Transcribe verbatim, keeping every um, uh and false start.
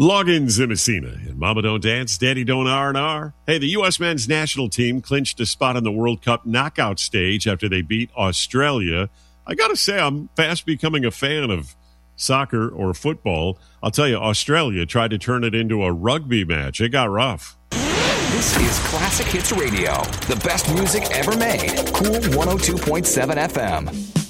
Loggins in Messina. And Mama Don't Dance, Daddy Don't R and R. Hey, the U S men's national team clinched a spot on the World Cup knockout stage after they beat Australia. I got to say, I'm fast becoming a fan of soccer or football. I'll tell you, Australia tried to turn it into a rugby match. It got rough. This is Classic Hits Radio, the best music ever made. Cool one oh two point seven F M.